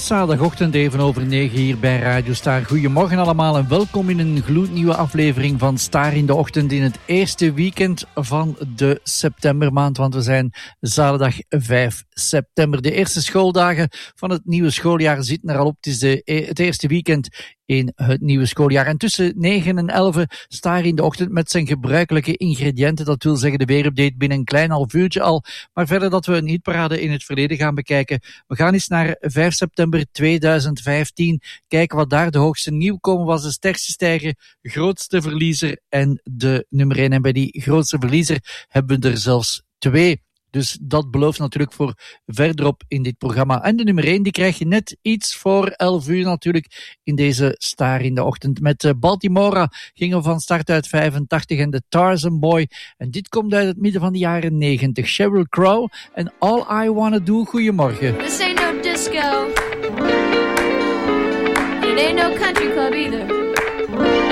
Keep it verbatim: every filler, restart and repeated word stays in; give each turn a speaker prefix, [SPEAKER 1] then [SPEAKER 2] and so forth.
[SPEAKER 1] zaterdagochtend even over negen hier bij Radio Star. Goedemorgen allemaal en welkom in een gloednieuwe aflevering van Star in de Ochtend in het eerste weekend van de septembermaand, want we zijn zaterdag vijf september. De eerste schooldagen van het nieuwe schooljaar zitten er al op. Het is de, het eerste weekend in het nieuwe schooljaar. En tussen negen en elf Star in de Ochtend met zijn gebruikelijke ingrediënten. Dat wil zeggen de weerupdate binnen een klein half uurtje al. Maar verder dat we een hitparade in het verleden gaan bekijken. We gaan eens naar vijf september tweeduizend vijftien. Kijken wat daar de hoogste nieuwkomer was, de sterkste stijger, grootste verliezer en de nummer één. En bij die grootste verliezer hebben we er zelfs twee. Dus dat belooft natuurlijk voor verderop in dit programma. En de nummer één, die krijg je net iets voor elf uur natuurlijk in deze Star in de Ochtend. Met uh, Baltimora gingen we van start uit vijfentachtig en de Tarzan Boy. En dit komt uit het midden van de jaren negentig. Sheryl Crow en All I Wanna Do. Goedemorgen.
[SPEAKER 2] This ain't no disco. It ain't no country club either.